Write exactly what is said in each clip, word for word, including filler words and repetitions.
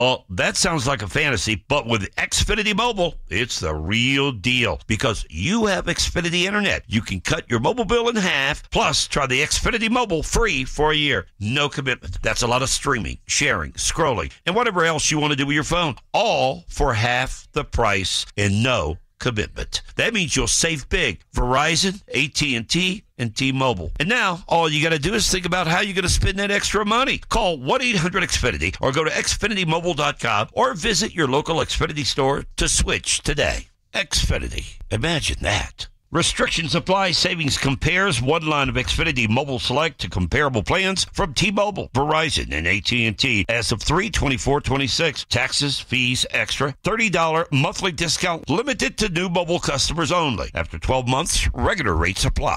Oh, that sounds like a fantasy, but with Xfinity Mobile, it's the real deal. Because you have Xfinity Internet. You can cut your mobile bill in half, plus try the Xfinity Mobile free for a year. No commitment. That's a lot of streaming, sharing, scrolling, and whatever else you want to do with your phone. All for half the price and no commitment. That means you'll save big. Verizon, A T and T, and T-Mobile. And now, all you got to do is think about how you're going to spend that extra money. Call one eight hundred X Finity or go to Xfinity Mobile dot com or visit your local Xfinity store to switch today. Xfinity. Imagine that. Restrictions apply. Savings compares one line of Xfinity Mobile Select to comparable plans from T-Mobile, Verizon, and A T and T as of three twenty-four twenty-six. Taxes, fees, extra. thirty dollars monthly discount limited to new mobile customers only. After twelve months, regular rates apply.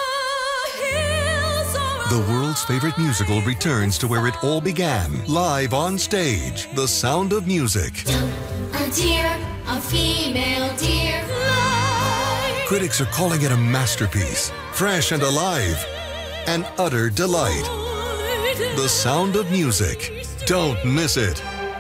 The world's favorite musical returns to where it all began, live on stage. The Sound of Music. A deer, a female deer. Critics are calling it a masterpiece, fresh and alive, an utter delight. The Sound of Music. Don't miss it.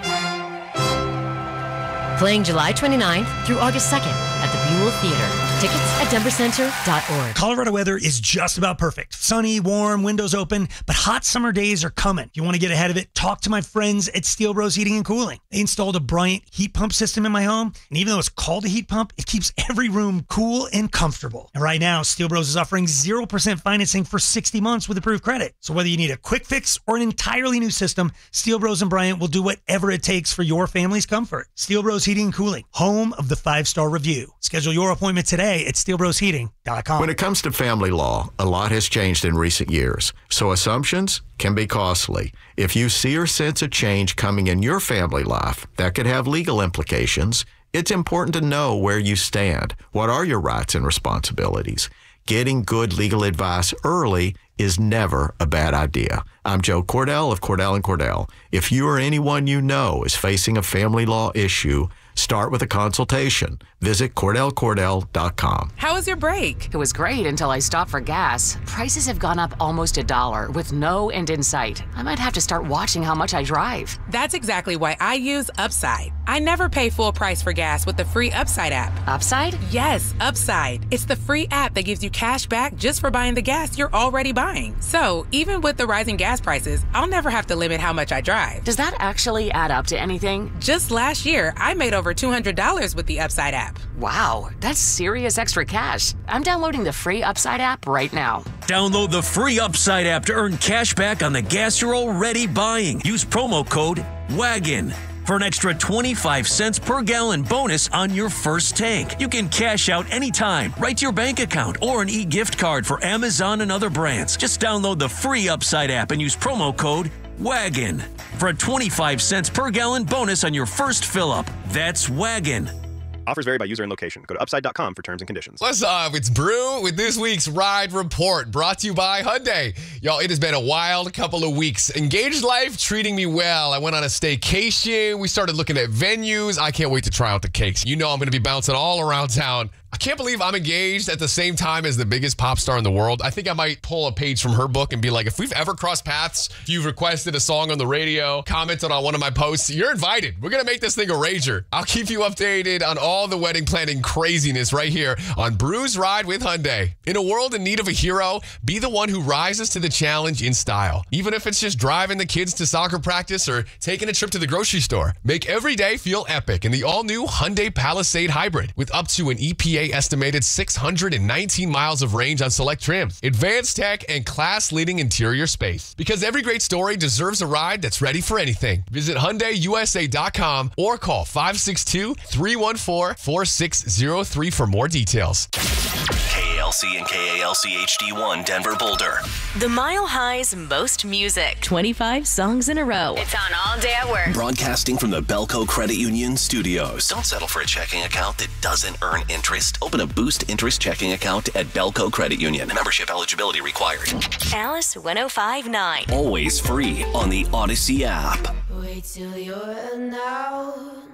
Playing July twenty-ninth through August second at the Buell Theater. Tickets at denver center dot org. Colorado weather is just about perfect. Sunny, warm, windows open, but hot summer days are coming. If you want to get ahead of it, talk to my friends at Steel Bros Heating and Cooling. They installed a Bryant heat pump system in my home, and even though it's called a heat pump, it keeps every room cool and comfortable. And right now, Steel Bros is offering zero percent financing for sixty months with approved credit. So whether you need a quick fix or an entirely new system, Steel Bros and Bryant will do whatever it takes for your family's comfort. Steel Bros Heating and Cooling, home of the five-star review. Schedule your appointment today at steel bros heating dot com. When it comes to family law, a lot has changed in recent years, so assumptions can be costly. If you see or sense a change coming in your family life that could have legal implications, it's important to know where you stand. What are your rights and responsibilities? Getting good legal advice early is never a bad idea. I'm Joe Cordell of Cordell and Cordell. If you or anyone you know is facing a family law issue, start with a consultation. Visit Cordell Cordell dot com. How was your break? It was great until I stopped for gas. Prices have gone up almost a dollar with no end in sight. I might have to start watching how much I drive. That's exactly why I use Upside. I never pay full price for gas with the free Upside app. Upside? Yes, Upside. It's the free app that gives you cash back just for buying the gas you're already buying. So even with the rising gas prices, I'll never have to limit how much I drive. Does that actually add up to anything? Just last year, I made over two hundred dollars with the Upside app. Wow, that's serious extra cash. I'm downloading the free Upside app right now. Download the free Upside app to earn cash back on the gas you're already buying. Use promo code WAGON for an extra twenty-five cents per gallon bonus on your first tank. You can cash out anytime, right to your bank account, or an e-gift card for Amazon and other brands. Just download the free Upside app and use promo code WAGON for a twenty-five cents per gallon bonus on your first fill-up. That's WAGON. Offers vary by user and location. Go to upside dot com for terms and conditions. What's up? It's Brew with this week's Ride Report, brought to you by Hyundai. Y'all, it has been a wild couple of weeks. Engaged Life treating me well. I went on a staycation. We started looking at venues. I can't wait to try out the cakes. You know I'm going to be bouncing all around town. I can't believe I'm engaged at the same time as the biggest pop star in the world. I think I might pull a page from her book and be like, if we've ever crossed paths, if you've requested a song on the radio, commented on one of my posts, you're invited. We're going to make this thing a rager. I'll keep you updated on all the wedding planning craziness right here on Brew's Ride with Hyundai. In a world in need of a hero, be the one who rises to the challenge in style. Even if it's just driving the kids to soccer practice or taking a trip to the grocery store. Make every day feel epic in the all-new Hyundai Palisade Hybrid with up to an E P A estimated six hundred nineteen miles of range on select trims, advanced tech, and class-leading interior space. Because every great story deserves a ride that's ready for anything. Visit Hyundai U S A dot com or call five six two, three one four, four six zero three for more details. K A L C and K A L C H D one Denver Boulder. The Mile High's most music. twenty-five songs in a row. It's on all day at work. Broadcasting from the Belco Credit Union studios. Don't settle for a checking account that doesn't earn interest. Open a Boost Interest checking account at Belco Credit Union. Membership eligibility required. Alice one oh five point nine. Always free on the Odyssey app. Wait till you're now.